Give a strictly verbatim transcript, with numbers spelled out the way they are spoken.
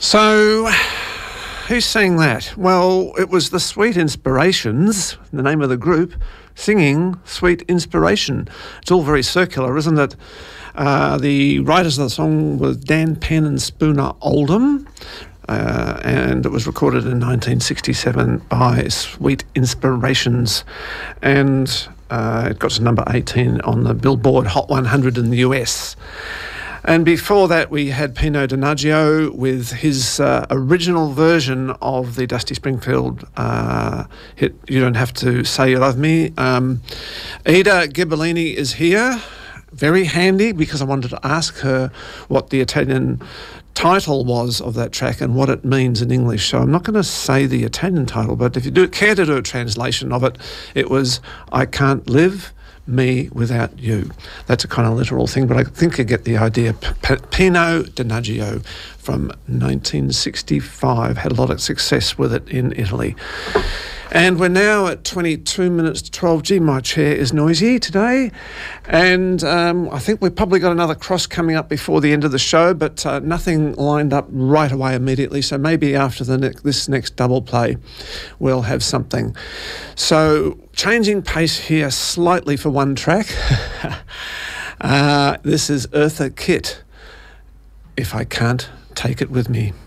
So, who sang that? Well, it was the Sweet Inspirations, the name of the group, singing Sweet Inspiration. It's all very circular, isn't it? Uh, the writers of the song were Dan Penn and Spooner Oldham, uh, and it was recorded in nineteen sixty-seven by Sweet Inspirations, and uh, it got to number eighteen on the Billboard Hot one hundred in the U S. And before that, we had Pino Donaggio with his uh, original version of the Dusty Springfield uh, hit, You Don't Have to Say You Love Me. Um, Ida Ghibellini is here, very handy, because I wanted to ask her what the Italian title was of that track and what it means in English. So I'm not going to say the Italian title, but if you do care to do a translation of it, it was I Can't Live Me Without You. That's a kind of literal thing, but I think you get the idea. P- P- Pino Donaggio from nineteen sixty-five had a lot of success with it in Italy. And we're now at twenty-two minutes to twelve. Gee, my chair is noisy today. And um, I think we've probably got another cross coming up before the end of the show, but uh, nothing lined up right away immediately. So maybe after the ne- this next double play, we'll have something. So changing pace here slightly for one track. uh, this is Eartha Kitt, If I Can't Take It With Me.